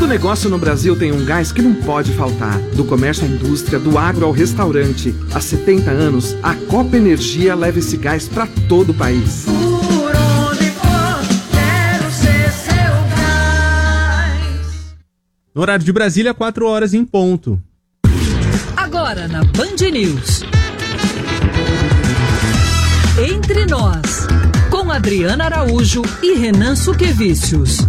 negócio no Brasil tem um gás que não pode faltar. Do comércio à indústria, do agro ao restaurante. Há 70 anos, a Copa Energia leva esse gás para todo o país. Por onde for, quero ser seu gás. No horário de Brasília, 4 horas em ponto. Agora na Band News. Entre Nós, com Adriana Araújo e Renan Suquevicius.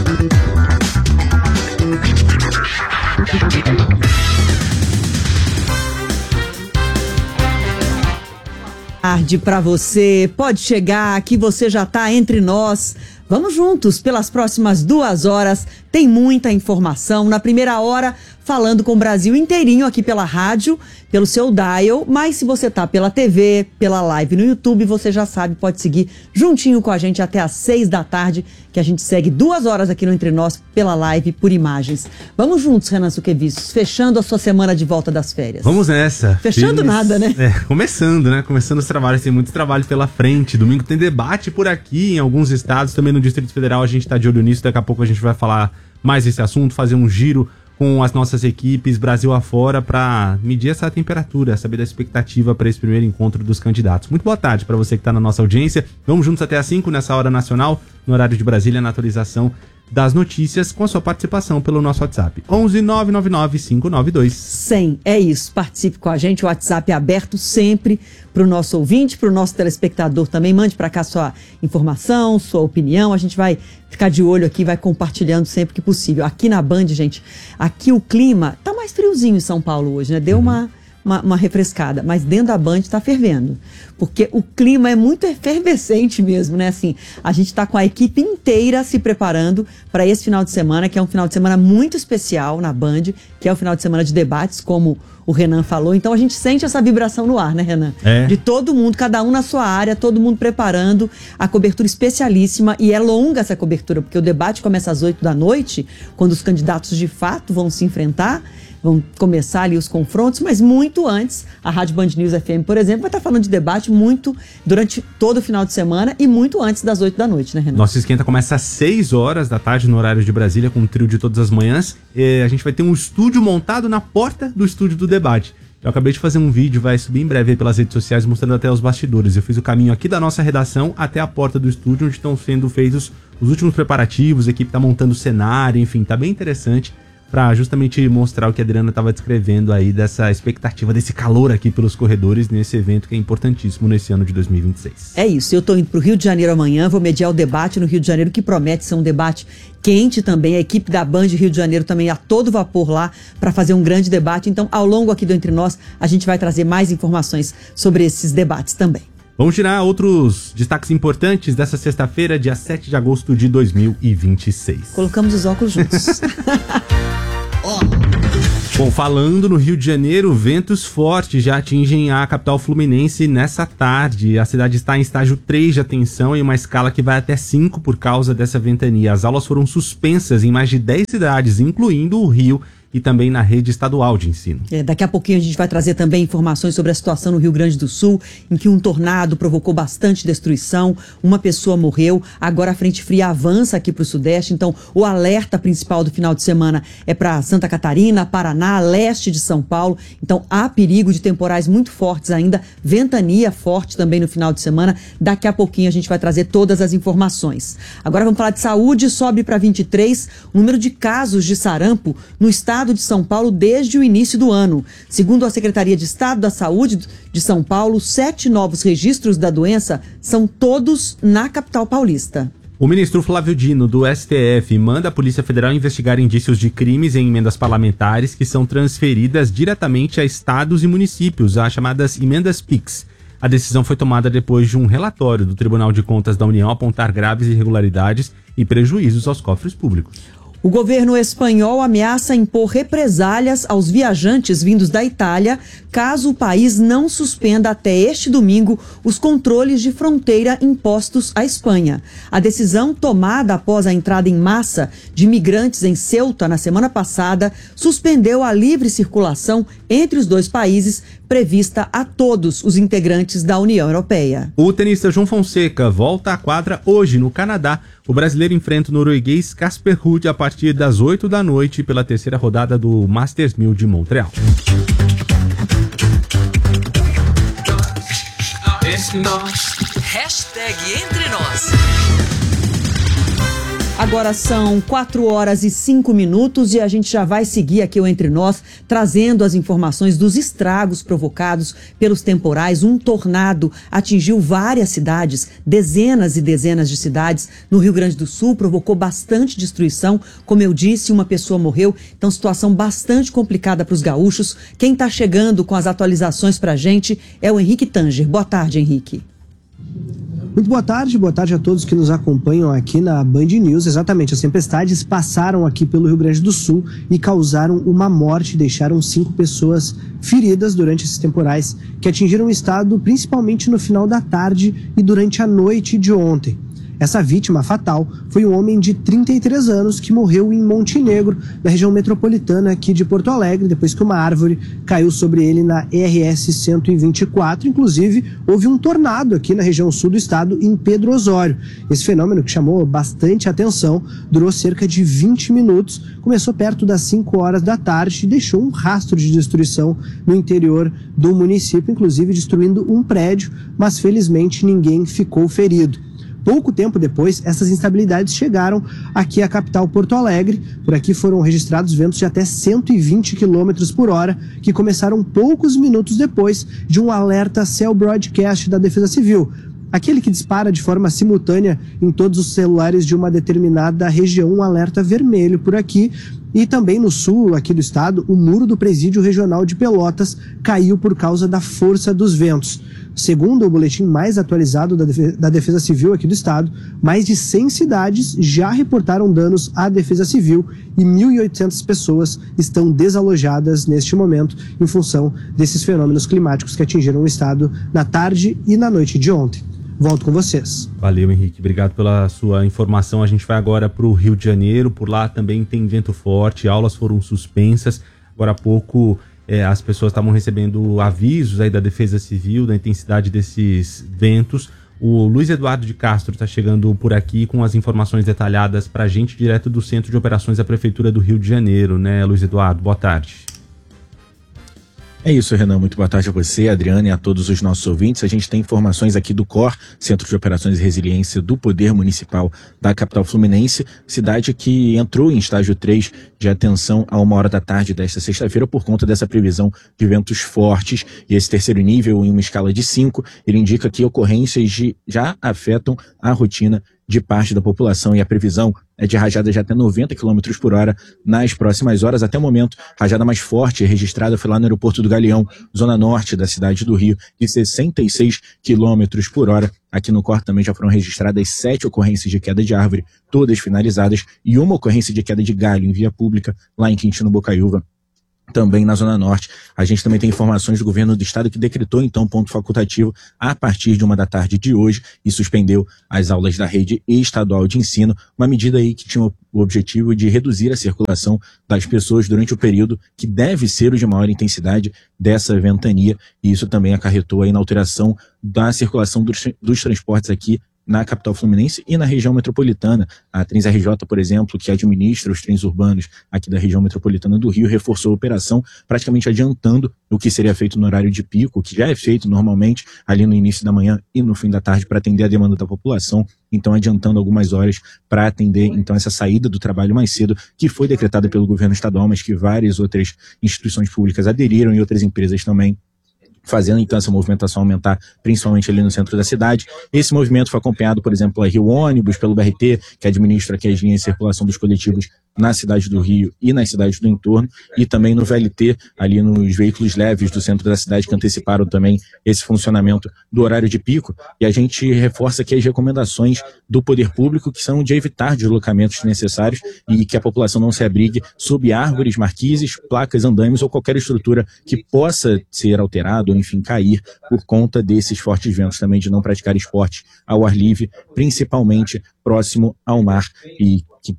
Tarde para você, pode chegar que você já está entre nós. Vamos juntos pelas próximas 2 horas, tem muita informação. Na primeira hora, falando com o Brasil inteirinho aqui pela rádio, pelo seu dial, mas se você tá pela TV, pela live no YouTube, você já sabe, pode seguir juntinho com a gente até às 6 da tarde, que a gente segue 2 horas aqui no Entre Nós, pela live, por imagens. Vamos juntos, Renan Suquevicius, fechando a sua semana de volta das férias. Vamos nessa. Fechando nada, né? Começando, né? Começando os trabalhos, tem muito trabalho pela frente. Domingo tem debate por aqui, em alguns estados, também no Distrito Federal, a gente tá de olho nisso, daqui a pouco a gente vai falar mais desse assunto, fazer um giro com as nossas equipes Brasil afora para medir essa temperatura, saber da expectativa para esse primeiro encontro dos candidatos. Muito boa tarde para você que está na nossa audiência. Vamos juntos até às 5 nessa hora nacional, no horário de Brasília, na atualização das notícias, com a sua participação pelo nosso WhatsApp. 11 999 592 100. É isso, participe com a gente, o WhatsApp é aberto sempre para o nosso ouvinte, para o nosso telespectador também. Mande para cá sua informação, sua opinião, a gente vai ficar de olho aqui, vai compartilhando sempre que possível. Aqui na Band, gente, aqui o clima tá mais friozinho em São Paulo hoje, né? Deu uma refrescada, mas dentro da Band tá fervendo, porque o clima é muito efervescente mesmo, né? Assim, a gente tá com a equipe inteira se preparando para esse final de semana, que é um final de semana muito especial na Band, que é o final de semana de debates, como o Renan falou. Então a gente sente essa vibração no ar, né, Renan? De todo mundo, cada um na sua área, todo mundo preparando a cobertura especialíssima, e é longa essa cobertura, porque o debate começa às 8 da noite, quando os candidatos de fato vão se enfrentar, vão começar ali os confrontos, mas muito antes, a Rádio Band News FM, por exemplo, vai estar falando de debate muito durante todo o final de semana e muito antes das 8 da noite, né, Renan? Nosso esquenta começa às 6 horas da tarde no horário de Brasília, com um trio de todas as manhãs. A gente vai ter um estúdio montado na porta do estúdio do debate. Eu acabei de fazer um vídeo, vai subir em breve aí pelas redes sociais, mostrando até os bastidores. Eu fiz o caminho aqui da nossa redação até a porta do estúdio, onde estão sendo feitos os últimos preparativos, a equipe está montando o cenário, enfim, tá bem interessante, para justamente mostrar o que a Adriana estava descrevendo aí, dessa expectativa, desse calor aqui pelos corredores nesse evento que é importantíssimo nesse ano de 2026. É isso, eu estou indo para o Rio de Janeiro amanhã, vou mediar o debate no Rio de Janeiro, que promete ser um debate quente também. A equipe da Band Rio de Janeiro também a todo vapor lá para fazer um grande debate. Então, ao longo aqui do Entre Nós, a gente vai trazer mais informações sobre esses debates também. Vamos tirar outros destaques importantes dessa sexta-feira, dia 7 de agosto de 2026. Colocamos os óculos juntos. Bom, falando no Rio de Janeiro, ventos fortes já atingem a capital fluminense nessa tarde. A cidade está em estágio 3 de atenção, em uma escala que vai até 5 por causa dessa ventania. As aulas foram suspensas em mais de 10 cidades, incluindo o Rio, e também na rede estadual de ensino. Daqui a pouquinho a gente vai trazer também informações sobre a situação no Rio Grande do Sul, em que um tornado provocou bastante destruição, uma pessoa morreu. Agora a frente fria avança aqui para o Sudeste, então o alerta principal do final de semana é para Santa Catarina, Paraná, leste de São Paulo. Então há perigo de temporais muito fortes ainda, ventania forte também no final de semana. Daqui a pouquinho a gente vai trazer todas as informações. Agora vamos falar de saúde. Sobe para 23 o número de casos de sarampo no estado de São Paulo desde o início do ano. Segundo a Secretaria de Estado da Saúde de São Paulo, 7 novos registros da doença são todos na capital paulista. O ministro Flávio Dino, do STF, manda a Polícia Federal investigar indícios de crimes em emendas parlamentares que são transferidas diretamente a estados e municípios, as chamadas emendas PIX. A decisão foi tomada depois de um relatório do Tribunal de Contas da União apontar graves irregularidades e prejuízos aos cofres públicos. O governo espanhol ameaça impor represálias aos viajantes vindos da Itália caso o país não suspenda até este domingo os controles de fronteira impostos à Espanha. A decisão, tomada após a entrada em massa de migrantes em Ceuta na semana passada, suspendeu a livre circulação entre os dois países, prevista a todos os integrantes da União Europeia. O tenista João Fonseca volta à quadra hoje no Canadá. O brasileiro enfrenta o norueguês Casper Ruud a partir das 8 da noite pela terceira rodada do Masters 1000 de Montreal. Hashtag Entre Nós. Agora são 4h05 e a gente já vai seguir aqui o Entre Nós, trazendo as informações dos estragos provocados pelos temporais. Um tornado atingiu várias cidades, dezenas e dezenas de cidades no Rio Grande do Sul, provocou bastante destruição. Como eu disse, uma pessoa morreu, então situação bastante complicada para os gaúchos. Quem está chegando com as atualizações para a gente é o Henrique Tanger. Boa tarde, Henrique. Muito boa tarde a todos que nos acompanham aqui na Band News. Exatamente, as tempestades passaram aqui pelo Rio Grande do Sul e causaram uma morte, deixaram 5 pessoas feridas durante esses temporais que atingiram o estado principalmente no final da tarde e durante a noite de ontem. Essa vítima fatal foi um homem de 33 anos que morreu em Montenegro, na região metropolitana aqui de Porto Alegre, depois que uma árvore caiu sobre ele na RS 124. Inclusive, houve um tornado aqui na região sul do estado, em Pedro Osório. Esse fenômeno, que chamou bastante atenção, durou cerca de 20 minutos, começou perto das 5 horas da tarde e deixou um rastro de destruição no interior do município, inclusive destruindo um prédio, mas felizmente ninguém ficou ferido. Pouco tempo depois, essas instabilidades chegaram aqui à capital Porto Alegre. Por aqui foram registrados ventos de até 120 km por hora, que começaram poucos minutos depois de um alerta Cell Broadcast da Defesa Civil. Aquele que dispara de forma simultânea em todos os celulares de uma determinada região, um alerta vermelho por aqui. E também no sul aqui do estado, o muro do presídio regional de Pelotas caiu por causa da força dos ventos. Segundo o boletim mais atualizado da Defesa Civil aqui do estado, mais de 100 cidades já reportaram danos à Defesa Civil e 1.800 pessoas estão desalojadas neste momento em função desses fenômenos climáticos que atingiram o estado na tarde e na noite de ontem. Volto com vocês. Valeu, Henrique. Obrigado pela sua informação. A gente vai agora para o Rio de Janeiro. Por lá também tem vento forte, aulas foram suspensas. Agora há pouco as pessoas estavam recebendo avisos aí da Defesa Civil, da intensidade desses ventos. O Luiz Eduardo de Castro está chegando por aqui com as informações detalhadas para a gente, direto do Centro de Operações da Prefeitura do Rio de Janeiro, né, Luiz Eduardo? Boa tarde. É isso, Renan. Muito boa tarde a você, Adriana, e a todos os nossos ouvintes. A gente tem informações aqui do COR, Centro de Operações e Resiliência do Poder Municipal da capital fluminense, cidade que entrou em estágio 3 de atenção a 1h da tarde desta sexta-feira por conta dessa previsão de ventos fortes. E esse terceiro nível, em uma escala de 5, ele indica que ocorrências já afetam a rotina de parte da população, e a previsão é de rajadas de até 90 km por hora nas próximas horas. Até o momento, a rajada mais forte registrada foi lá no aeroporto do Galeão, zona norte da cidade do Rio, de 66 km por hora. Aqui no COR também já foram registradas 7 ocorrências de queda de árvore, todas finalizadas, e uma ocorrência de queda de galho em via pública lá em Quintino Bocaiúva, também na Zona Norte. A gente também tem informações do governo do estado que decretou então ponto facultativo a partir de 1h da tarde de hoje e suspendeu as aulas da rede estadual de ensino, uma medida aí que tinha o objetivo de reduzir a circulação das pessoas durante o período que deve ser o de maior intensidade dessa ventania, e isso também acarretou aí na alteração da circulação dos transportes aqui na capital fluminense e na região metropolitana. A Trens RJ, por exemplo, que administra os trens urbanos aqui da região metropolitana do Rio, reforçou a operação, praticamente adiantando o que seria feito no horário de pico, que já é feito normalmente ali no início da manhã e no fim da tarde para atender a demanda da população, então adiantando algumas horas para atender então essa saída do trabalho mais cedo, que foi decretada pelo governo estadual, mas que várias outras instituições públicas aderiram e outras empresas também, fazendo então essa movimentação aumentar, principalmente ali no centro da cidade. Esse movimento foi acompanhado, por exemplo, pela Rio Ônibus, pelo BRT, que administra aqui as linhas de circulação dos coletivos na cidade do Rio e nas cidades do entorno, e também no VLT, ali nos veículos leves do centro da cidade, que anteciparam também esse funcionamento do horário de pico. E a gente reforça aqui as recomendações do poder público, que são de evitar deslocamentos desnecessários e que a população não se abrigue sob árvores, marquises, placas, andaimes ou qualquer estrutura que possa ser alterada ou, enfim, cair por conta desses fortes ventos, também de não praticar esporte ao ar livre, principalmente próximo ao mar, e que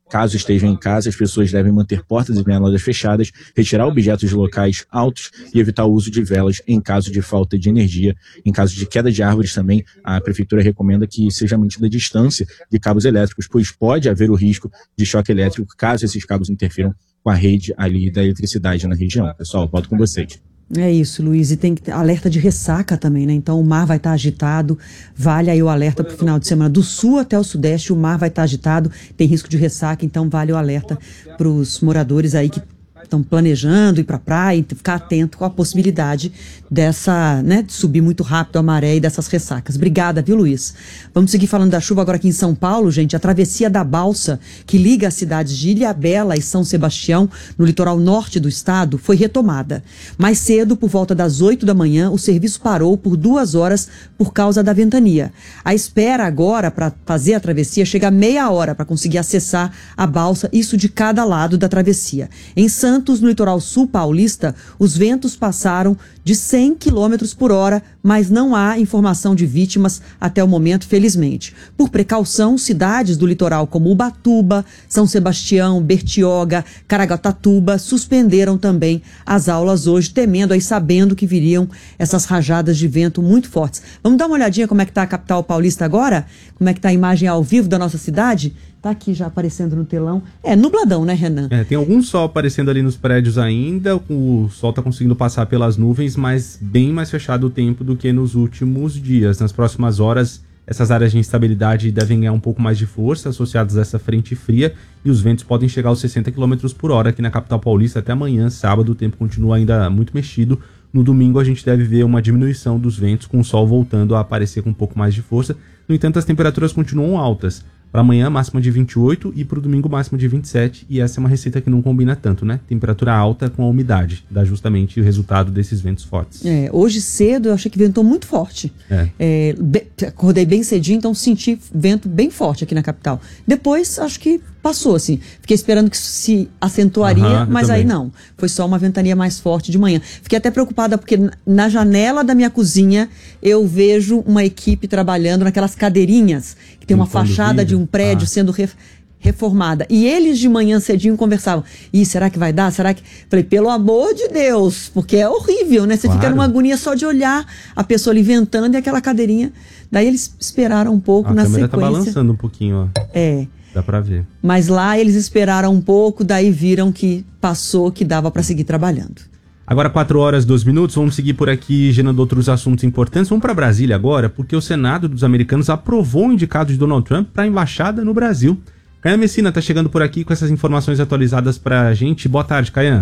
Caso estejam em casa, as pessoas devem manter portas e janelas fechadas, retirar objetos de locais altos e evitar o uso de velas em caso de falta de energia. Em caso de queda de árvores também, a Prefeitura recomenda que seja mantida a distância de cabos elétricos, pois pode haver o risco de choque elétrico caso esses cabos interfiram com a rede ali da eletricidade na região. Pessoal, volto com vocês. É isso, Luiz, e tem que ter alerta de ressaca também, né? Então o mar vai estar agitado, vale aí o alerta para o final de semana do sul até o sudeste, o mar vai estar agitado, tem risco de ressaca, então vale o alerta para os moradores aí que estão planejando ir para a praia, ficar atento com a possibilidade dessa, né, de subir muito rápido a maré e dessas ressacas. Obrigada, viu, Luiz? Vamos seguir falando da chuva agora aqui em São Paulo, gente. A travessia da balsa que liga as cidades de Ilhabela e São Sebastião, no litoral norte do estado, foi retomada. Mais cedo, por volta das 8 da manhã, o serviço parou por 2 horas por causa da ventania. A espera agora para fazer a travessia chega a meia hora para conseguir acessar a balsa, isso de cada lado da travessia. Em Santos, no litoral sul paulista, os ventos passaram de 100 km por hora, mas não há informação de vítimas até o momento, felizmente. Por precaução, cidades do litoral como Ubatuba, São Sebastião, Bertioga, Caraguatatuba suspenderam também as aulas hoje, temendo aí, sabendo que viriam essas rajadas de vento muito fortes. Vamos dar uma olhadinha como é que está a capital paulista agora? Como é que está a imagem ao vivo da nossa cidade? Tá aqui já aparecendo no telão. É nubladão, né, Renan? Tem algum sol aparecendo ali nos prédios ainda. O sol tá conseguindo passar pelas nuvens, mas bem mais fechado o tempo do que nos últimos dias. Nas próximas horas, essas áreas de instabilidade devem ganhar um pouco mais de força, associadas a essa frente fria, e os ventos podem chegar aos 60 km por hora aqui na capital paulista até amanhã, sábado. O tempo continua ainda muito mexido. No domingo a gente deve ver uma diminuição dos ventos, com o sol voltando a aparecer com um pouco mais de força. No entanto, as temperaturas continuam altas. Para amanhã, máxima de 28 e para o domingo, máxima de 27. E essa é uma receita que não combina tanto, né? Temperatura alta com a umidade. Dá justamente o resultado desses ventos fortes. Hoje cedo eu achei que ventou muito forte. Acordei bem cedinho, então senti vento bem forte aqui na capital. Depois, acho que passou, assim. Fiquei esperando que isso se acentuaria, mas aí não. Foi só uma ventania mais forte de manhã. Fiquei até preocupada porque na janela da minha cozinha eu vejo uma equipe trabalhando naquelas cadeirinhas que tem uma fachada de um prédio sendo reformada. E eles de manhã cedinho conversavam. Será que vai dar? Será que... Falei, pelo amor de Deus, porque é horrível, né? Você fica numa agonia só de olhar a pessoa ali ventando e aquela cadeirinha. Daí eles esperaram um pouco na sequência. A câmera tá balançando um pouquinho, ó. Dá pra ver. Mas lá eles esperaram um pouco, daí viram que passou, que dava pra seguir trabalhando. Agora 4 horas, 2 minutos, vamos seguir por aqui, gerando outros assuntos importantes. Vamos para Brasília agora, porque o Senado dos americanos aprovou o indicado de Donald Trump para a embaixada no Brasil. Caian Messina tá chegando por aqui com essas informações atualizadas pra gente. Boa tarde, Caian.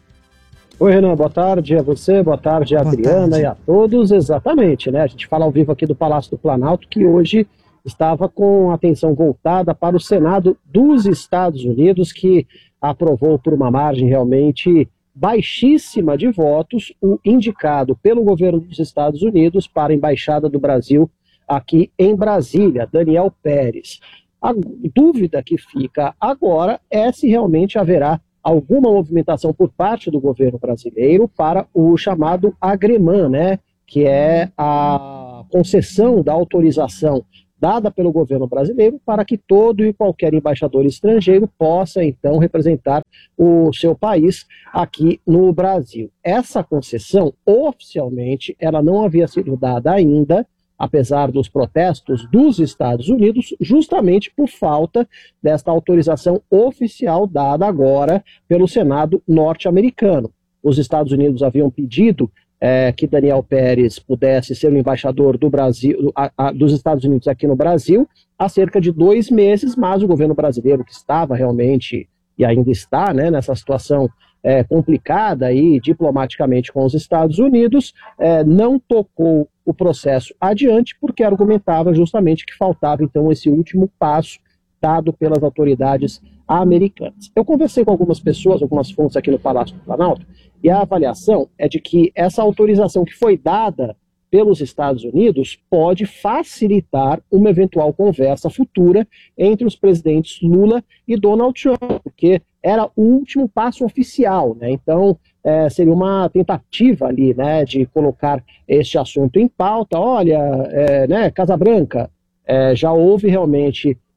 Oi, Renan, boa tarde a você, boa tarde a Adriana e a todos. Exatamente, né? A gente fala ao vivo aqui do Palácio do Planalto, que hoje estava com a atenção voltada para o Senado dos Estados Unidos, que aprovou por uma margem realmente baixíssima de votos o indicado pelo governo dos Estados Unidos para a Embaixada do Brasil aqui em Brasília, Daniel Pérez. A dúvida que fica agora é se realmente haverá alguma movimentação por parte do governo brasileiro para o chamado AGREMAN, né, que é a concessão da autorização dada pelo governo brasileiro para que todo e qualquer embaixador estrangeiro possa, então, representar o seu país aqui no Brasil. Essa concessão, oficialmente, ela não havia sido dada ainda, apesar dos protestos dos Estados Unidos, justamente por falta desta autorização oficial dada agora pelo Senado norte-americano. Os Estados Unidos haviam pedido que Daniel Pérez pudesse ser o embaixador do Brasil, dos Estados Unidos aqui no Brasil há cerca de 2 meses, mas o governo brasileiro, que estava realmente, e ainda está, né, nessa situação complicada aí, diplomaticamente com os Estados Unidos, não tocou o processo adiante, porque argumentava justamente que faltava, então, esse último passo dado pelas autoridades americanas. Eu conversei com algumas pessoas, algumas fontes aqui no Palácio do Planalto, e a avaliação é de que essa autorização que foi dada pelos Estados Unidos pode facilitar uma eventual conversa futura entre os presidentes Lula e Donald Trump, porque era o último passo oficial, né? Então, seria uma tentativa ali, né, de colocar este assunto em pauta. Olha, né, Casa Branca, já houve realmente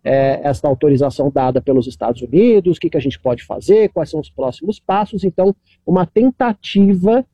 esta autorização dada pelos Estados Unidos, o que a gente pode fazer, quais são os próximos passos. Então, uma tentativa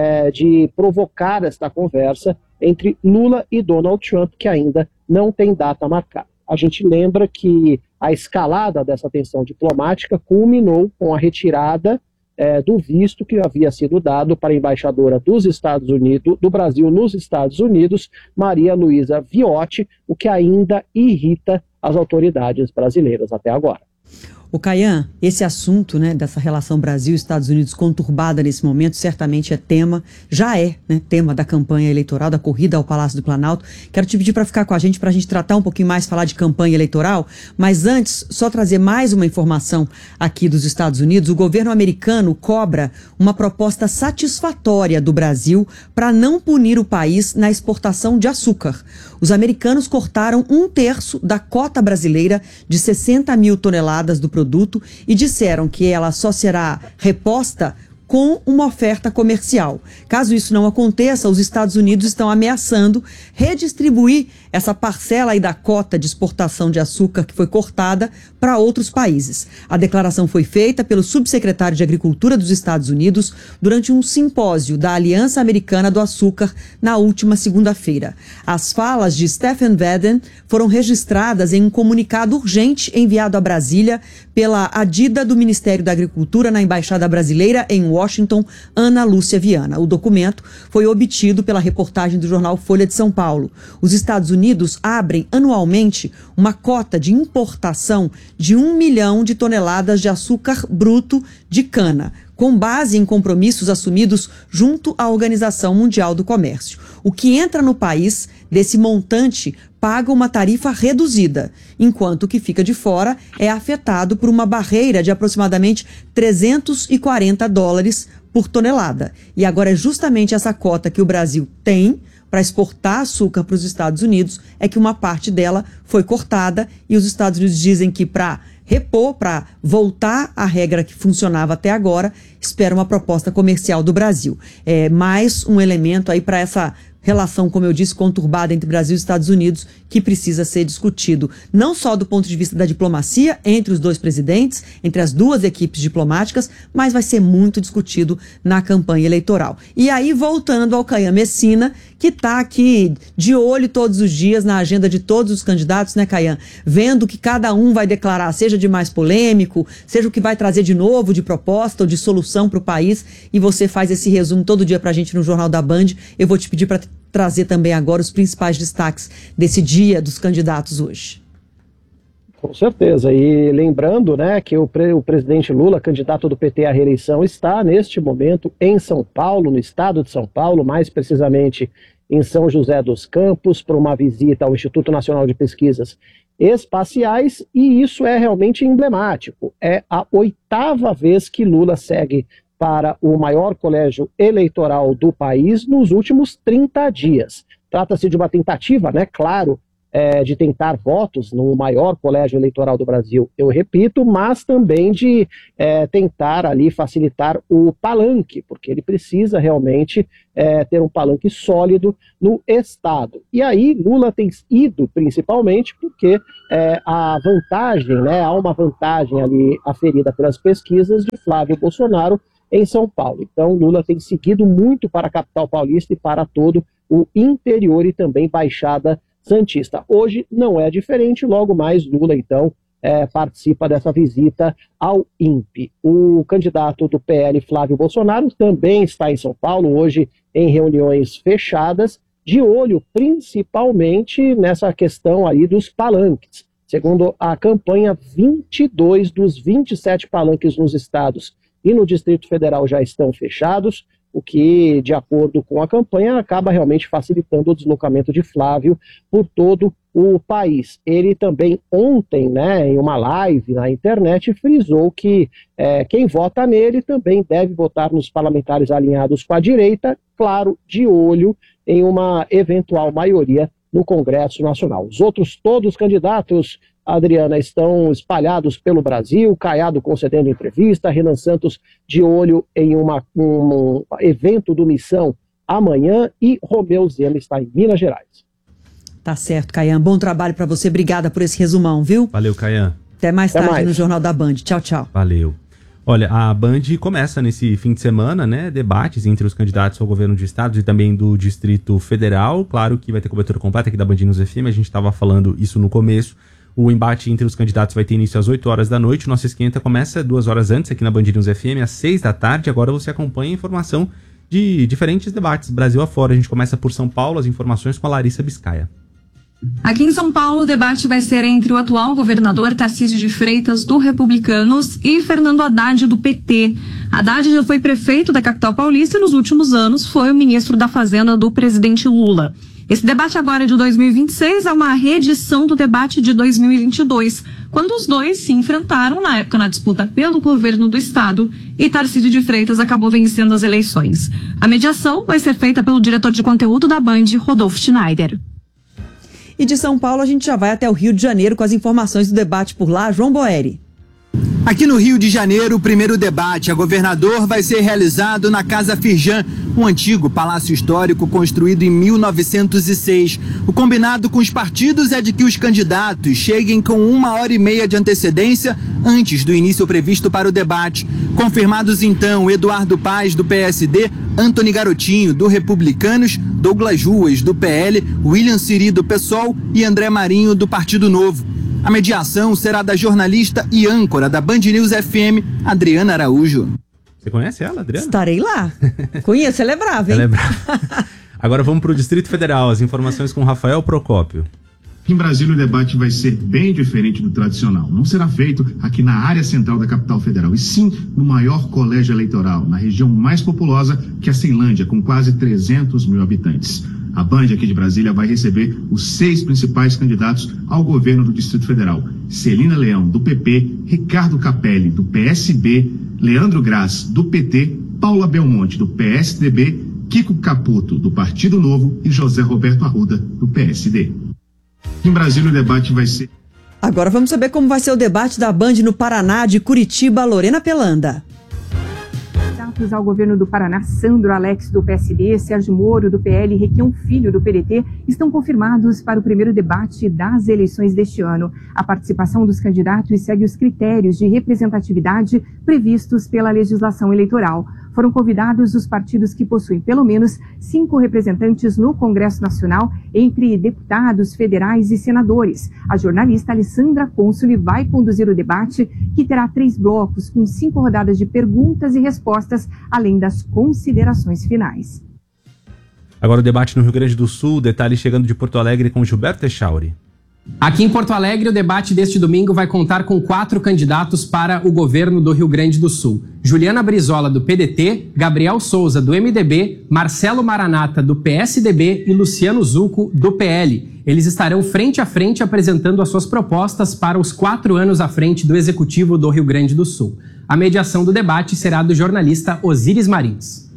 de provocar esta conversa entre Lula e Donald Trump, que ainda não tem data marcada. A gente lembra que a escalada dessa tensão diplomática culminou com a retirada do visto que havia sido dado para a embaixadora dos Estados Unidos, do Brasil nos Estados Unidos, Maria Luísa Viotti, o que ainda irrita as autoridades brasileiras até agora. O Caian, esse assunto, né, dessa relação Brasil-Estados Unidos conturbada nesse momento, certamente é tema, já é, né, tema da campanha eleitoral, da corrida ao Palácio do Planalto. Quero te pedir para ficar com a gente tratar um pouquinho mais, falar de campanha eleitoral, mas antes, só trazer mais uma informação aqui dos Estados Unidos. O governo americano cobra uma proposta satisfatória do Brasil para não punir o país na exportação de açúcar. Os americanos cortaram 1/3 da cota brasileira de 60 mil toneladas do produto e disseram que ela só será reposta com uma oferta comercial. Caso isso não aconteça, os Estados Unidos estão ameaçando redistribuir essa parcela aí da cota de exportação de açúcar que foi cortada para outros países. A declaração foi feita pelo subsecretário de Agricultura dos Estados Unidos durante um simpósio da Aliança Americana do Açúcar na última segunda-feira. As falas de Stephen Vedden foram registradas em um comunicado urgente enviado a Brasília pela Adida do Ministério da Agricultura na Embaixada Brasileira em Washington, Ana Lúcia Viana. O documento foi obtido pela reportagem do jornal Folha de São Paulo. Os Estados Unidos abrem anualmente uma cota de importação de 1 milhão de toneladas de açúcar bruto de cana, com base em compromissos assumidos junto à Organização Mundial do Comércio. O que entra no país desse montante paga uma tarifa reduzida, enquanto o que fica de fora é afetado por uma barreira de aproximadamente $340 por tonelada. E agora é justamente essa cota que o Brasil tem para exportar açúcar para os Estados Unidos, é que uma parte dela foi cortada e os Estados Unidos dizem que para repor, para voltar à regra que funcionava até agora, espera uma proposta comercial do Brasil. É mais um elemento aí para essa relação, como eu disse, conturbada entre Brasil e Estados Unidos, que precisa ser discutido, não só do ponto de vista da diplomacia entre os dois presidentes, entre as duas equipes diplomáticas, mas vai ser muito discutido na campanha eleitoral. E aí, voltando ao Caian Messina, que está aqui de olho todos os dias na agenda de todos os candidatos, né, Caian? Vendo o que cada um vai declarar, seja de mais polêmico, seja o que vai trazer de novo, de proposta ou de solução para o país, e você faz esse resumo todo dia para a gente no Jornal da Band. Eu vou te pedir para trazer também agora os principais destaques desse dia dos candidatos hoje. Com certeza, e lembrando, né, que o presidente Lula, candidato do PT à reeleição, está neste momento em São Paulo, no estado de São Paulo, mais precisamente em São José dos Campos, para uma visita ao Instituto Nacional de Pesquisas Espaciais, e isso é realmente emblemático. É a 8ª vez que Lula segue para o maior colégio eleitoral do país nos últimos 30 dias. Trata-se de uma tentativa, né, claro, de tentar votos no maior colégio eleitoral do Brasil, eu repito, mas também de tentar ali facilitar o palanque, porque ele precisa realmente ter um palanque sólido no Estado. E aí Lula tem ido principalmente porque a vantagem, né, há uma vantagem ali aferida pelas pesquisas de Flávio Bolsonaro em São Paulo. Então, Lula tem seguido muito para a capital paulista e para todo o interior e também Baixada Santista. Hoje não é diferente, logo mais Lula, então, participa dessa visita ao INPE. O candidato do PL, Flávio Bolsonaro, também está em São Paulo, hoje em reuniões fechadas, de olho principalmente nessa questão aí dos palanques. Segundo a campanha, 22 dos 27 palanques nos estados e no Distrito Federal já estão fechados, o que, de acordo com a campanha, acaba realmente facilitando o deslocamento de Flávio por todo o país. Ele também ontem, né, em uma live na internet, frisou que quem vota nele também deve votar nos parlamentares alinhados com a direita, claro, de olho em uma eventual maioria no Congresso Nacional. Os outros todos candidatos, Adriana, estão espalhados pelo Brasil, Caiado concedendo entrevista, Renan Santos de olho em um evento do Missão amanhã e Romeu Zema está em Minas Gerais. Tá certo, Caian. Bom trabalho pra você. Obrigada por esse resumão, viu? Valeu, Caian. Até mais Até tarde mais. no Jornal da Band. Tchau, tchau. Valeu. Olha, a Band começa nesse fim de semana, né, debates entre os candidatos ao governo de estados e também do Distrito Federal. Claro que vai ter cobertura completa aqui da Band News FM, a gente estava falando isso no começo. O embate entre os candidatos vai ter início às 8 horas da noite. O nosso esquenta começa 2 horas antes aqui na Band News FM, às 6 da tarde. Agora você acompanha a informação de diferentes debates Brasil afora. A gente começa por São Paulo, as informações com a Larissa Biscaia. Aqui em São Paulo, o debate vai ser entre o atual governador Tarcísio de Freitas, do Republicanos, e Fernando Haddad, do PT. Haddad já foi prefeito da capital paulista e nos últimos anos foi o ministro da Fazenda do presidente Lula. Esse debate agora de 2026 é uma reedição do debate de 2022, quando os dois se enfrentaram na época na disputa pelo governo do estado e Tarcísio de Freitas acabou vencendo as eleições. A mediação vai ser feita pelo diretor de conteúdo da Band, Rodolfo Schneider. E de São Paulo a gente já vai até o Rio de Janeiro com as informações do debate por lá. João Boeri. Aqui no Rio de Janeiro, o primeiro debate a governador vai ser realizado na Casa Firjan, um antigo palácio histórico construído em 1906. O combinado com os partidos é de que os candidatos cheguem com 1h30 de antecedência antes do início previsto para o debate. Confirmados então Eduardo Paes, do PSD, Antony Garotinho, do Republicanos, Douglas Ruas, do PL, William Siri, do PSOL e André Marinho, do Partido Novo. A mediação será da jornalista e âncora da Band News FM, Adriana Araújo. Você conhece ela, Adriana? Estarei lá. Conheço, ela é brava, hein? Ela é brava. Agora vamos para o Distrito Federal, as informações com Rafael Procópio. Em Brasília, o debate vai ser bem diferente do tradicional. Não será feito aqui na área central da capital federal, e sim no maior colégio eleitoral, na região mais populosa, que é a Ceilândia, com quase 300 mil habitantes. A Band aqui de Brasília vai receber os 6 principais candidatos ao governo do Distrito Federal. Celina Leão, do PP, Ricardo Capelli, do PSB, Leandro Graz, do PT, Paula Belmonte, do PSDB, Kiko Caputo, do Partido Novo e José Roberto Arruda, do PSD. Em Brasília, o debate vai ser... Agora vamos saber como vai ser o debate da Band no Paraná, de Curitiba, Lorena Pelanda. Candidatos ao governo do Paraná, Sandro Alex, do PSB, Sérgio Moro, do PL e Requião Filho, do PDT, estão confirmados para o primeiro debate das eleições deste ano. A participação dos candidatos segue os critérios de representatividade previstos pela legislação eleitoral. Foram convidados os partidos que possuem pelo menos 5 representantes no Congresso Nacional, entre deputados federais e senadores. A jornalista Alessandra Consoli vai conduzir o debate, que terá 3 blocos com 5 rodadas de perguntas e respostas, além das considerações finais. Agora o debate no Rio Grande do Sul, detalhe chegando de Porto Alegre com Gilberto Echauri. Aqui em Porto Alegre, o debate deste domingo vai contar com 4 candidatos para o governo do Rio Grande do Sul. Juliana Brizola, do PDT, Gabriel Souza, do MDB, Marcelo Maranata, do PSDB e Luciano Zucco, do PL. Eles estarão frente a frente apresentando as suas propostas para os 4 anos à frente do Executivo do Rio Grande do Sul. A mediação do debate será do jornalista Osíris Marins.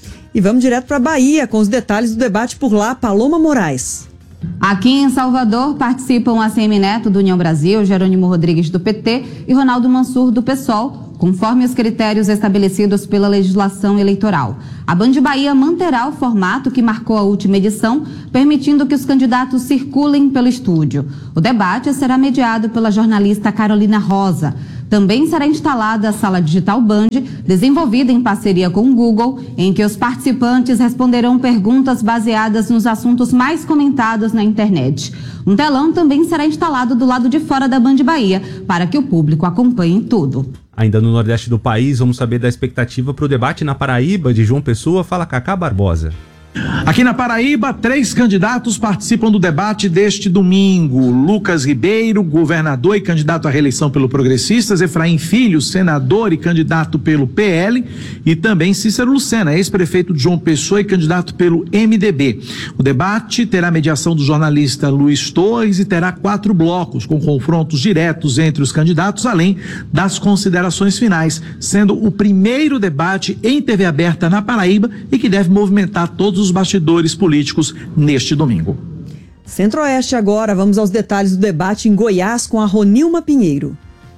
E vamos direto para a Bahia com os detalhes do debate por lá, Paloma Moraes. Aqui em Salvador participam ACM Neto, do União Brasil, Jerônimo Rodrigues, do PT e Ronaldo Mansur, do PSOL, conforme os critérios estabelecidos pela legislação eleitoral. A Band Bahia manterá o formato que marcou a última edição, permitindo que os candidatos circulem pelo estúdio. O debate será mediado pela jornalista Carolina Rosa. Também será instalada a sala digital Band, desenvolvida em parceria com o Google, em que os participantes responderão perguntas baseadas nos assuntos mais comentados na internet. Um telão também será instalado do lado de fora da Band Bahia, para que o público acompanhe tudo. Ainda no Nordeste do país, vamos saber da expectativa para o debate na Paraíba, de João Pessoa. Fala, Cacá Barbosa. Aqui na Paraíba, 3 candidatos participam do debate deste domingo. Lucas Ribeiro, governador e candidato à reeleição pelo Progressistas, Efraim Filho, senador e candidato pelo PL, e também Cícero Lucena, ex-prefeito de João Pessoa e candidato pelo MDB. O debate terá mediação do jornalista Luiz Torres e terá 4 blocos, com confrontos diretos entre os candidatos, além das considerações finais, sendo o primeiro debate em TV aberta na Paraíba e que deve movimentar todos os bastidores políticos neste domingo. Centro-Oeste agora, vamos aos detalhes do debate em Goiás com a Ronilma Pinheiro.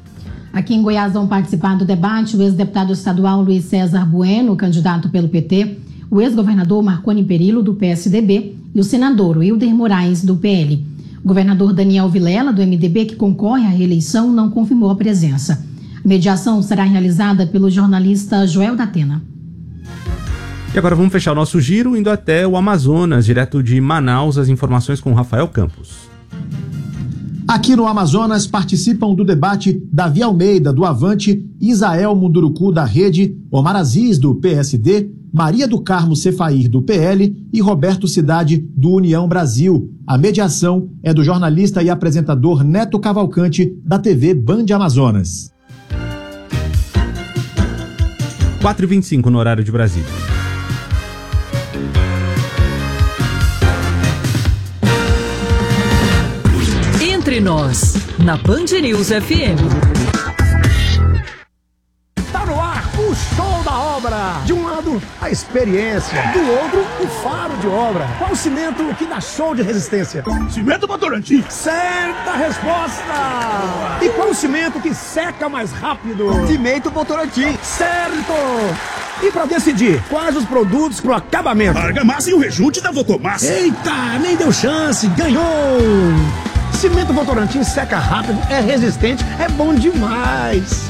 Aqui em Goiás vão participar do debate o ex-deputado estadual Luiz César Bueno, candidato pelo PT, o ex-governador Marconi Perillo, do PSDB, e o senador Wilder Moraes, do PL. O governador Daniel Vilela, do MDB, que concorre à reeleição, não confirmou a presença. A mediação será realizada pelo jornalista Joel Datena. E agora vamos fechar o nosso giro indo até o Amazonas, direto de Manaus, as informações com Rafael Campos. Aqui no Amazonas participam do debate Davi Almeida, do Avante, Isael Munduruku, da Rede, Omar Aziz, do PSD, Maria do Carmo Cefair, do PL e Roberto Cidade, do União Brasil. A mediação é do jornalista e apresentador Neto Cavalcante, da TV Band Amazonas. 4h25 no horário de Brasília. Entre nós, na Band News FM. Tá no ar o show da obra. De um lado, a experiência. Do outro, o faro de obra. Qual o cimento que dá show de resistência? Cimento Votorantim. Certa resposta. E qual o cimento que seca mais rápido? Cimento Votorantim. Certo. E pra decidir quais os produtos pro acabamento? Argamassa e o rejunte da Votomassa. Eita, nem deu chance. Ganhou. Cimento Votorantim seca rápido, é resistente, é bom demais.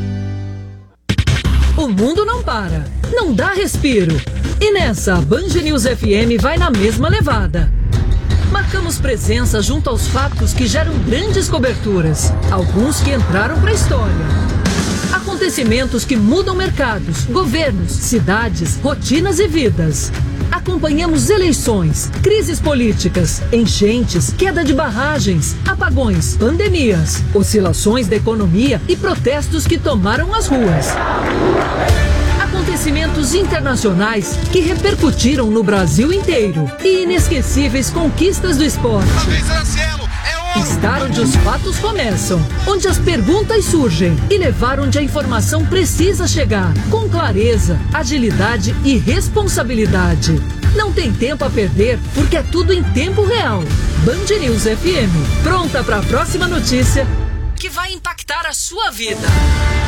O mundo não para, não dá respiro. E nessa, a Band News FM vai na mesma levada. Marcamos presença junto aos fatos que geram grandes coberturas, alguns que entraram para a história. Acontecimentos que mudam mercados, governos, cidades, rotinas e vidas. Acompanhamos eleições, crises políticas, enchentes, queda de barragens, apagões, pandemias, oscilações da economia e protestos que tomaram as ruas. Acontecimentos internacionais que repercutiram no Brasil inteiro e inesquecíveis conquistas do esporte. Estar onde os fatos começam, onde as perguntas surgem e levar onde a informação precisa chegar, com clareza, agilidade e responsabilidade. Não tem tempo a perder, porque é tudo em tempo real. Band News FM, pronta para a próxima notícia que vai impactar a sua vida.